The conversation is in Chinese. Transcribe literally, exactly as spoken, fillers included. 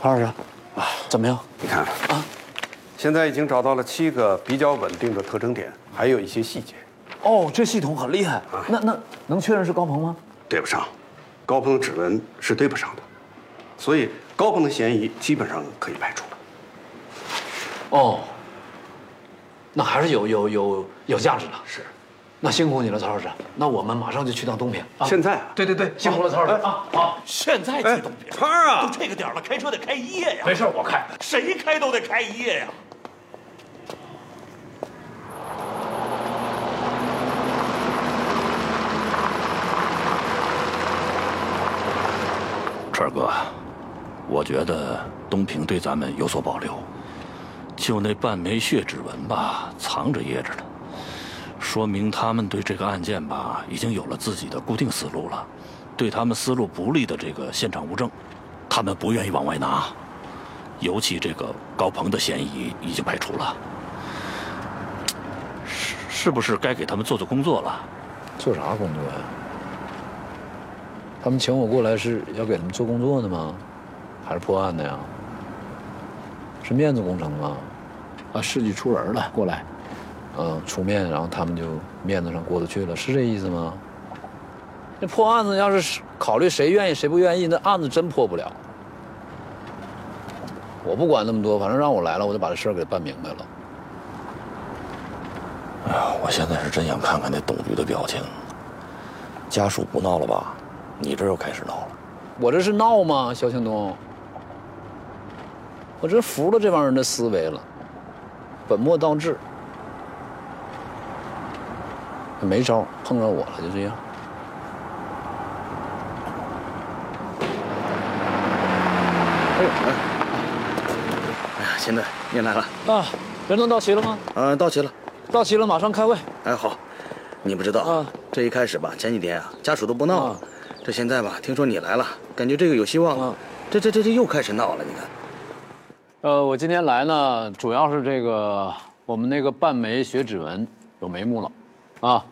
潘老师，啊，怎么样？ 你看啊，现在已经找到了七个比较稳定的特征点，还有一些细节。 哦，这系统很厉害。啊、那那能确认是高鹏吗？ 对不上，高鹏的指纹是对不上的，所以高鹏的嫌疑基本上可以排除。 哦，那还是有有有有价值的。 是。 那辛苦你了，曹老师。那我们马上就去趟东平。 啊、现在啊？ 对对对，辛苦了，曹老师啊！好，现在去东平。 潘儿啊， 都这个点了，开车得开一夜呀。 没事，我开。 谁开都得开一夜呀。 川哥，我觉得东平对咱们有所保留，就那半枚血指纹吧，藏着掖着呢。 说明他们对这个案件吧，已经有了自己的固定思路了。对他们思路不利的这个现场物证，他们不愿意往外拿。尤其这个高鹏的嫌疑已经排除了，是是不是该给他们做做工作了？ 做啥工作呀？他们请我过来是要给他们做工作的吗？还是破案的呀？是面子工程吗？啊，市里出人了，过来。 嗯，出面，然后他们就面子上过得去了，是这意思吗？那破案子要是考虑谁愿意谁不愿意，那案子真破不了。我不管那么多，反正让我来了，我就把这事儿给办明白了。 哎呀，我现在是真想看看那董局的表情。家属不闹了吧？你这又开始闹了。 我这是闹吗，肖庆东？我真服了这帮人的思维了，本末倒置。 没招，碰着我了，就这样。 哎哎，哎呀，现在您来了啊！人都到齐了吗？ 嗯，到齐了， 到齐了，马上开会。 哎，好，你不知道啊，这一开始吧，前几天啊，家属都不闹了，这现在吧，听说你来了，感觉这个有希望了，这这这这又开始闹了，你看。 呃，我今天来呢，主要是这个我们那个半枚血指纹有眉目了，啊。